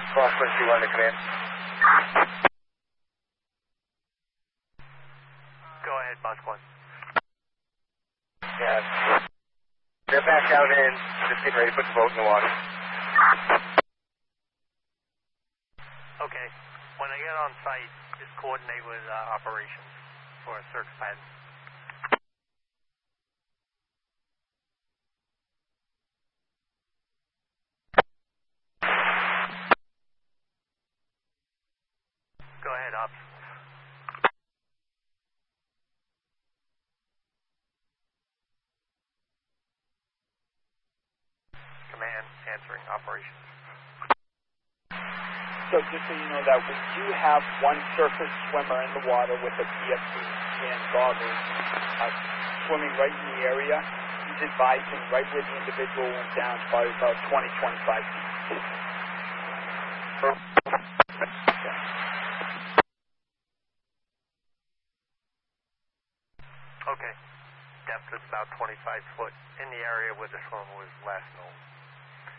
Crosswind 2-1 to command. Go ahead, Bosque 1. Yeah. They're back out in, just getting ready to put the boat in the water. Okay. When I get on site, just coordinate with operations for a search pattern. Go ahead, Ops. Command, answering operations. So just so you know that we do have one surface swimmer in the water with a PFD and goggles swimming right in the area. He's advising right where the individual went down, probably about 20, 25 feet. Okay. Depth is about 25 foot in the area where the swimmer was last known.